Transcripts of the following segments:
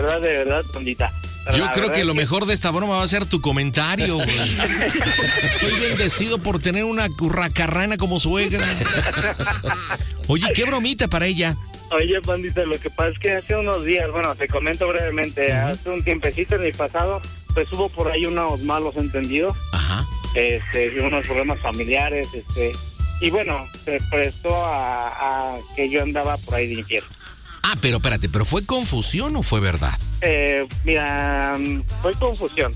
de verdad, Pandita. Yo creo que lo mejor de esta broma va a ser tu comentario, güey. Soy bendecido por tener una curracarrana como suegra. Oye, ¿qué bromita para ella? Oye, Pandita, lo que pasa es que hace unos días, bueno, te comento brevemente, hace un tiempecito en mi pasado, pues hubo por ahí unos malos entendidos. Ajá. Unos problemas familiares, y bueno, se prestó a que yo andaba por ahí de infiel. Ah, pero espérate, ¿pero fue confusión o fue verdad? Mira, fue confusión.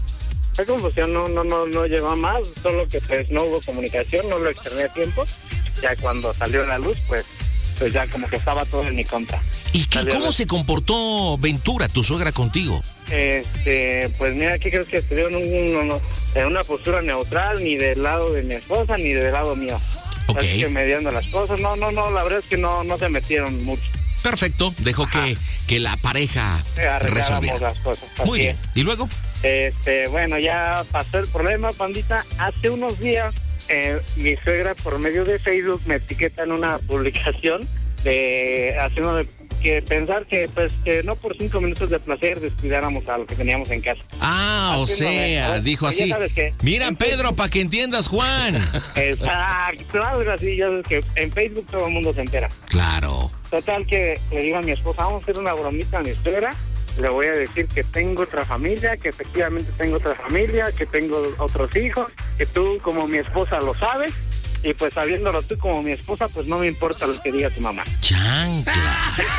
No llegó a más, solo que pues no hubo comunicación, no lo externé a tiempo. Ya cuando salió a la luz, pues ya como que estaba todo en mi contra. ¿Y cómo se comportó Ventura, tu suegra, contigo? Pues mira, ¿qué crees que estuvieron en una postura neutral, ni del lado de mi esposa, ni del lado mío? Ok. Así que mediando las cosas, no, la verdad es que no se metieron mucho. Perfecto, dejó que la pareja resolviera las cosas. Muy bien, ¿y luego? Bueno, ya pasó el problema, Pandita. Hace unos días, mi suegra por medio de Facebook me etiqueta en una publicación haciendo que pensar que pues que no por 5 minutos de placer descuidáramos a lo que teníamos en casa. Ah, o sea, dijo así. Mira, Pedro, para que entiendas, Juan. Exacto, algo así. Ya sabes que en Facebook todo el mundo se entera. Claro. Total que le digo a mi esposa, vamos a hacer una bromita a mi suegra. Le voy a decir que tengo otra familia, que efectivamente tengo otra familia, que tengo otros hijos, que tú como mi esposa lo sabes. Y pues sabiéndolo tú como mi esposa, pues no me importa lo que diga tu mamá. Chanclas.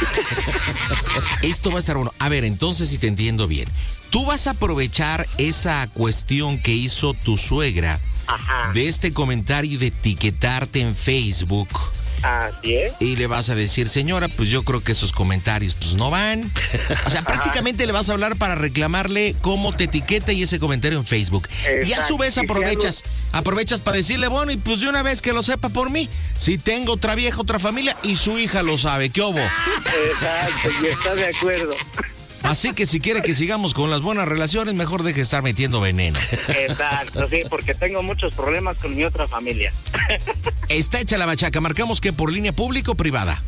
Esto va a estar bueno. A ver, entonces, si te entiendo bien, tú vas a aprovechar esa cuestión que hizo tu suegra. Ajá. De este comentario de etiquetarte en Facebook. Así es. Y le vas a decir, señora, pues yo creo que esos comentarios pues no van. O sea, prácticamente le vas a hablar para reclamarle cómo te etiqueta y ese comentario en Facebook. Exacto. Y a su vez aprovechas para decirle, bueno, y pues de una vez que lo sepa por mí, si tengo otra vieja, otra familia, y su hija lo sabe, ¿qué hubo? Exacto, y está de acuerdo. Así que si quiere que sigamos con las buenas relaciones, mejor deje de estar metiendo veneno. Exacto, sí, porque tengo muchos problemas con mi otra familia. Está hecha la bachaca. ¿Marcamos que por línea pública o privada?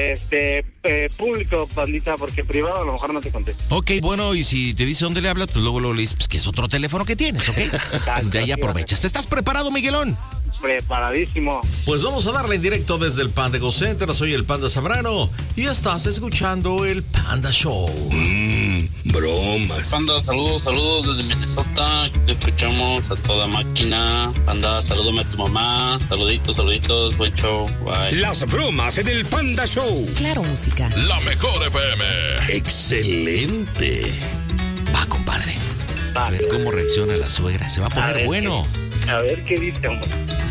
Público, Pandita, porque privado a lo mejor no te contesto. Ok, bueno, y si te dice dónde le hablas, pues luego le dices pues, que es otro teléfono que tienes, ¿ok? Exacto, de ahí aprovechas. ¿Estás preparado, Miguelón? Preparadísimo. Pues vamos a darle en directo desde el Panda Go Center. Soy el Panda Zambrano y estás escuchando el Panda Show. Bromas. Panda, saludos desde Minnesota. Te escuchamos a toda máquina. Panda, salúdame a tu mamá. Saluditos, buen show. Bye. Las bromas en el Panda Show. Claro, música. La mejor FM. Excelente. Va, compadre. A ver cómo reacciona la suegra. Se va a poner bueno. A ver qué dice, amor.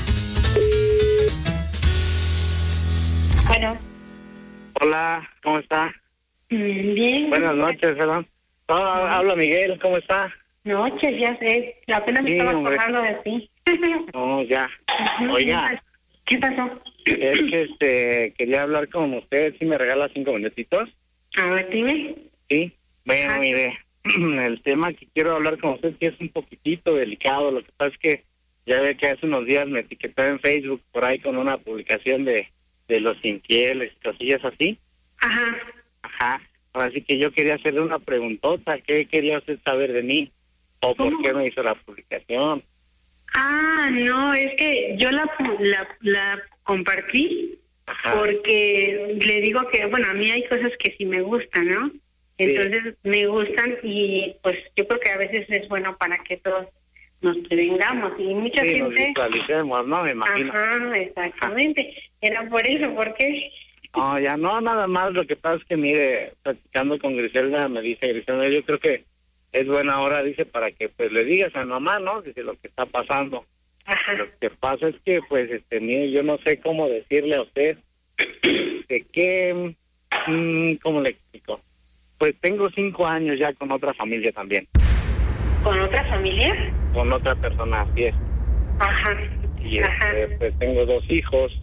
Bueno. Hola, ¿cómo está? Bien. Buenas noches, ¿verdad? Habla Miguel, ¿cómo está? Noches, ya sé. Apenas me estaba acordando de ti. No, ya. Oiga. ¿Qué pasó? Es que quería hablar con usted. ¿Sí me regala 5 minutitos? A ver, dime. Sí. Bueno, mire, el tema que quiero hablar con usted que es un poquitito delicado. Lo que pasa es que ya ve que hace unos días me etiquetó en Facebook por ahí con una publicación de los infieles, cosillas así. Ajá. Así que yo quería hacerle una preguntota. ¿Qué quería usted saber de mí? ¿O por qué me hizo la publicación? No, es que yo la compartí. Ajá. Porque le digo que, bueno, a mí hay cosas que sí me gustan, ¿no? Entonces me gustan y pues yo creo que a veces es bueno para que todos nos prevengamos y mucha gente... nos visualicemos, ¿no? Me imagino. Ajá, exactamente. Era por eso, ¿por qué? No, ya no, nada más. Lo que pasa es que, mire, platicando con Griselda, me dice Griselda, yo creo que es buena hora, dice, para que pues le digas a mamá, ¿no? Dice lo que está pasando. Ajá. Lo que pasa es que, pues, mire, yo no sé cómo decirle a usted de que, ¿cómo le explico? Pues tengo 5 años ya con otra familia también. ¿Con otra familia? Con otra persona, así es. Ajá. Y pues tengo 2 hijos.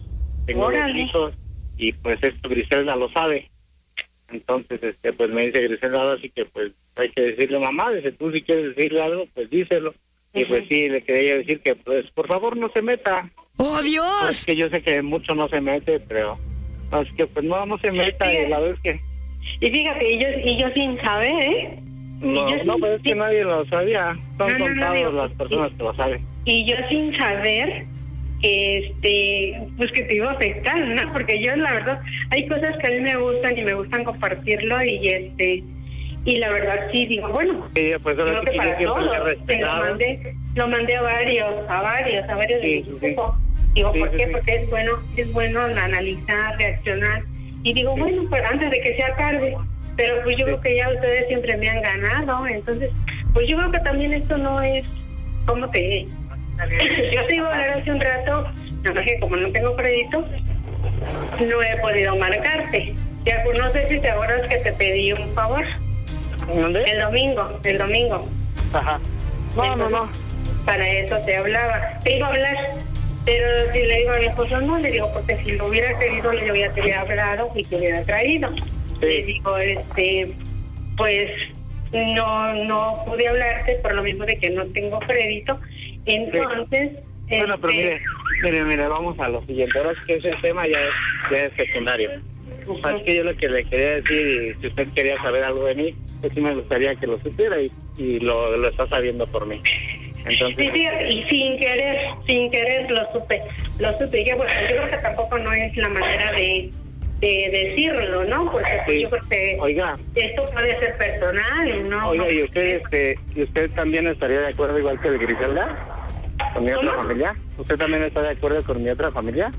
Y pues esto Griselda lo sabe. Entonces, pues me dice Griselda, así que pues hay que decirle mamá, dice, tú si quieres decirle algo, pues díselo. Y pues sí, le quería decir que pues por favor no se meta. ¡Oh, Dios! Pues, que yo sé que mucho no se mete, pero es que pues no se meta. Y la vez que Y fíjate, y yo sin saber, ¿eh? No, pues es que nadie lo sabía. Son contados las personas que lo saben. Y yo sin saber que pues que te iba a afectar, ¿no? Porque yo la verdad hay cosas que a mí me gustan y me gustan compartirlo y la verdad sí digo, bueno, sí, pues ahora sí para todos, lo mandé a varios de mi grupo. Digo, ¿por qué? Porque es bueno analizar, reaccionar y digo, bueno, pues antes de que sea tarde. Pero pues yo creo que ya ustedes siempre me han ganado, entonces pues yo creo que también esto no es, ¿cómo te diré? Yo te iba a hablar hace un rato, nada más que como no tengo crédito, no he podido marcarte. Ya, pues no sé si te acuerdas que te pedí un favor. ¿Dónde? El domingo. Ajá. No. Para eso te hablaba. Te iba a hablar, pero si le digo a mi esposo, no, le digo, porque si lo hubiera querido, yo ya te hubiera hablado y te hubiera traído. Sí. Le digo, pues no pude hablarte por lo mismo de que no tengo crédito. Entonces, sí. Bueno, pero mire, vamos a lo siguiente. Ahora es que ese tema ya es secundario. Así que yo lo que le quería decir, y si usted quería saber algo de mí, pues sí me gustaría que lo supiera y lo está sabiendo por mí. Entonces, sí, y sin querer lo supe. Y que bueno, yo creo que tampoco no es la manera de decirlo, ¿no? Porque sí. Yo creo que esto puede ser personal, ¿no? Oiga, ¿y usted también estaría de acuerdo igual que el Griselda? ¿Con mi otra familia? ¿Usted también está de acuerdo con mi otra familia?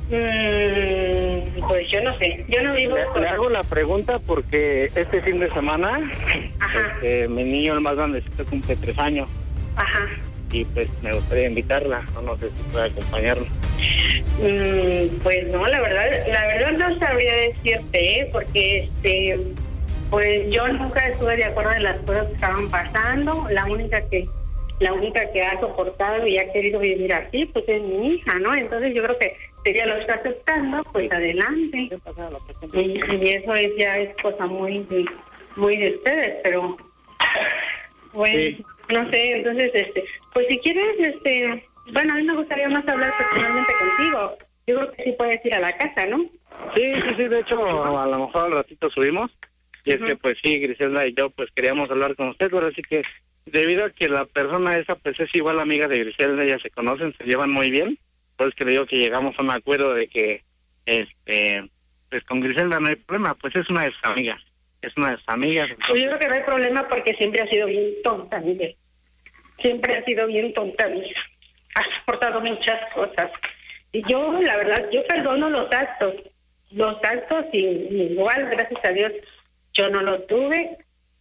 Pues yo no sé, yo no vivo le hago la pregunta porque este fin de semana mi niño el más grandecito cumple 3 años. Ajá. Y pues me gustaría invitarla, no sé si puede acompañarnos. Pues no, la verdad no sabría decirte, porque pues yo nunca estuve de acuerdo en las cosas que estaban pasando. La única que ha soportado y ha querido vivir así, pues es mi hija, ¿no? Entonces yo creo que si ella lo está aceptando, pues adelante. Y eso ya es cosa muy de ustedes, pero bueno, sí. No sé, entonces, pues si quieres, bueno, a mí me gustaría más hablar personalmente contigo. Yo creo que sí puedes ir a la casa, ¿no? Sí, de hecho, a lo mejor al ratito subimos. Y es que, pues sí, Griselda y yo, pues queríamos hablar con usted, pero así que, debido a que la persona esa, pues es igual amiga de Griselda, ya se conocen, se llevan muy bien, pues que le digo que llegamos a un acuerdo de que, pues con Griselda no hay problema, pues es una de sus amigas. Es una de sus amigas. Entonces... Pues yo creo que no hay problema porque siempre ha sido bien tonta, Miguel. Siempre ha sido bien tonta, Miguel. Ha soportado muchas cosas. Y yo, la verdad, yo perdono los actos. Los actos, y igual, gracias a Dios, yo no los tuve.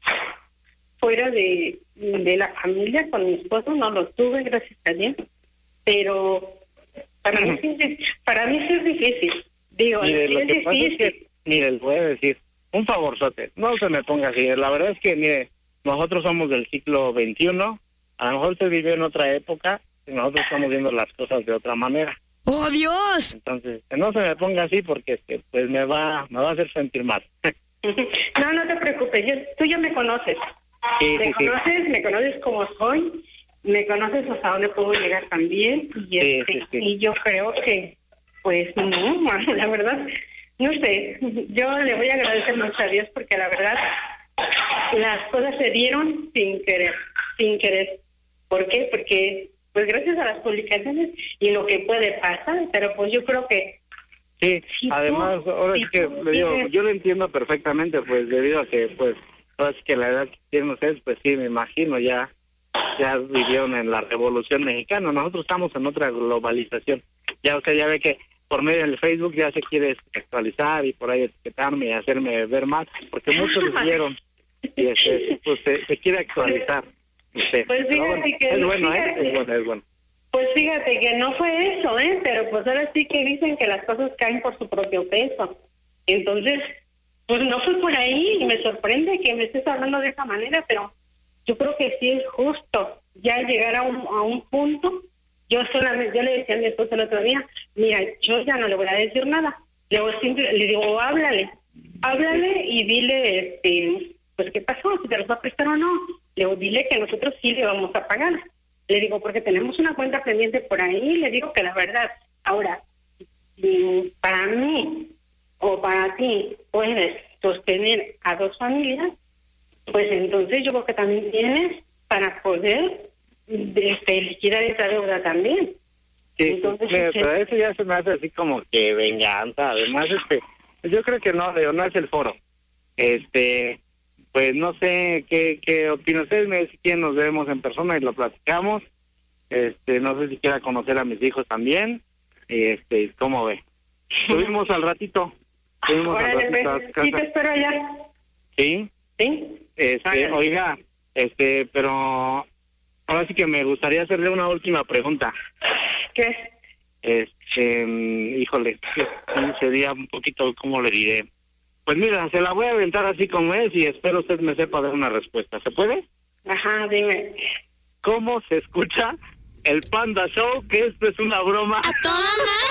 Fuera de la familia, con mi esposo, no los tuve, gracias a Dios. Pero para mí sí es difícil. Digo, mire, sí es difícil. Es que, mire, les voy a decir, un favorzote, no se me ponga así. La verdad es que, mire, nosotros somos del siglo XXI, a lo mejor usted vivió en otra época, y nosotros estamos viendo las cosas de otra manera. ¡Oh, Dios! Entonces, no se me ponga así porque pues me va a hacer sentir mal. No te preocupes, tú ya me conoces. Sí, Me conoces como soy, me conoces hasta dónde puedo llegar también, y y yo creo que, pues no, la verdad, no sé, yo le voy a agradecer mucho a Dios porque la verdad las cosas se dieron sin querer. ¿Por qué? Porque pues gracias a las publicaciones y lo que puede pasar, pero pues yo creo que sí, además ahora es que le digo, yo lo entiendo perfectamente, pues debido a que pues ahora es que la edad que tienen ustedes, pues sí, me imagino ya vivieron en la Revolución Mexicana, nosotros estamos en otra globalización. Ya usted ya ve que por medio del Facebook ya se quiere actualizar y por ahí etiquetarme y hacerme ver mal, porque muchos lo hicieron y pues se quiere actualizar. Usted. Pues fíjate bueno, que es bueno, es bueno. Pues fíjate que no fue eso, pero pues ahora sí que dicen que las cosas caen por su propio peso. Entonces, pues no fue por ahí y me sorprende que me estés hablando de esa manera, pero yo creo que sí es justo ya llegar a un punto. Yo le decía a mi esposo el otro día, mira, yo ya no le voy a decir nada. Le digo, háblale y dile, pues qué pasó, si te los va a prestar o no. Le digo, dile que nosotros sí le vamos a pagar. Le digo, porque tenemos una cuenta pendiente por ahí. Le digo que la verdad, ahora, para mí, o para ti puedes sostener a 2 familias, pues entonces yo creo que también tienes para poder liquidar esa deuda también. Sí, entonces, pero eso ya se me hace así como que venganza. Además, yo creo que no es el foro. Pues no sé qué opinan ustedes. Si quieren nos vemos en persona y lo platicamos. No sé si quiera conocer a mis hijos también. ¿Cómo ve? Subimos al ratito. Órale, pues, sí, te espero allá. ¿Sí? ¿Sí? Oiga, pero ahora sí que me gustaría hacerle una última pregunta. ¿Qué? Híjole, sería un poquito, ¿cómo le diré? Pues mira, se la voy a aventar así como es y espero usted me sepa dar una respuesta. ¿Se puede? Ajá, dime. ¿Cómo se escucha el Panda Show? Que esto es una broma. ¡A toda